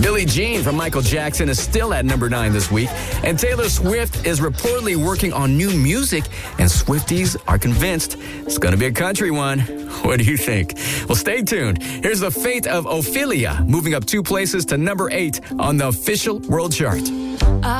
Billie Jean from Michael Jackson is still at number 9 this week. And Taylor Swift is reportedly working on new music. And Swifties are convinced it's going to be a country one. What do you think? Well, stay tuned. Here's the fate of Ophelia, moving up 2 places to number 8 on the official world chart.